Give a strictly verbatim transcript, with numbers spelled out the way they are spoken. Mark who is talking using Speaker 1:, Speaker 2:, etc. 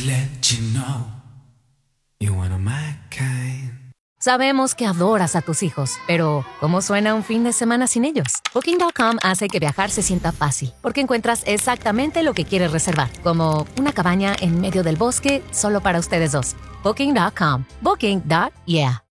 Speaker 1: let you know you're one of my kind.
Speaker 2: Sabemos que adoras a tus hijos, pero ¿cómo suena un fin de semana sin ellos? Booking punto com hace que viajar se sienta fácil, porque encuentras exactamente lo que quieres reservar, como una cabaña en medio del bosque solo para ustedes dos. Booking punto com. Booking. Yeah.